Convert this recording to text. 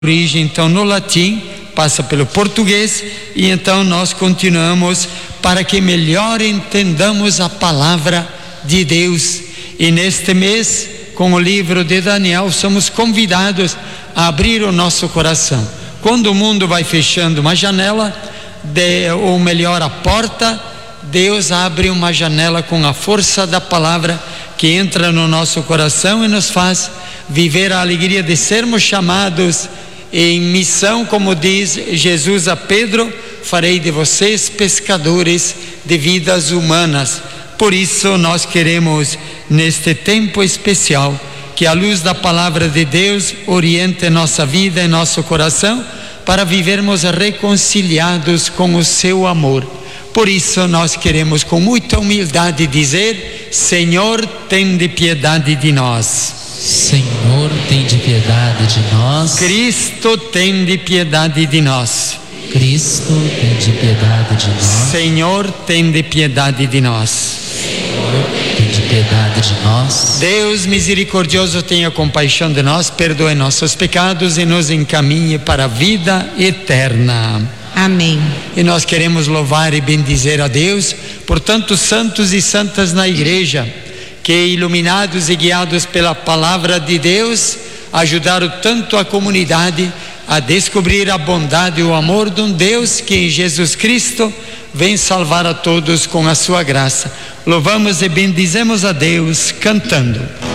origem então no latim, passa pelo português, e então nós continuamos para que melhor entendamos a palavra de Deus. E neste mês, com o livro de Daniel, somos convidados a abrir o nosso coração. Quando o mundo vai fechando uma janela, ou melhor, a porta, Deus abre uma janela com a força da palavra que entra no nosso coração e nos faz viver a alegria de sermos chamados em missão, como diz Jesus a Pedro: farei de vocês pescadores de vidas humanas. Por isso nós queremos, neste tempo especial, que a luz da palavra de Deus oriente nossa vida e nosso coração para vivermos reconciliados com o seu amor. Por isso nós queremos com muita humildade dizer: Senhor, tende piedade de nós. Senhor, tende piedade de nós. Cristo, tende piedade de nós. Cristo, tende piedade de nós. Senhor, tende piedade de nós. Senhor, tende piedade de nós. Deus misericordioso, tenha compaixão de nós, perdoe nossos pecados e nos encaminhe para a vida eterna. Amém. E nós queremos louvar e bendizer a Deus por tantos santos e santas na igreja, que, iluminados e guiados pela palavra de Deus, ajudaram tanto a comunidade a descobrir a bondade e o amor de um Deus que em Jesus Cristo vem salvar a todos com a sua graça. Louvamos e bendizemos a Deus cantando.